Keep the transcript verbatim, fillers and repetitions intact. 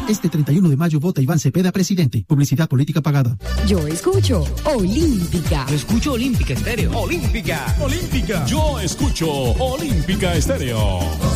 Este treinta y uno de mayo vota Iván Cepeda presidente. Publicidad política pagada. Yo escucho Olímpica. Yo escucho Olímpica Estéreo. Olímpica. Olímpica. Yo escucho Olímpica Estéreo.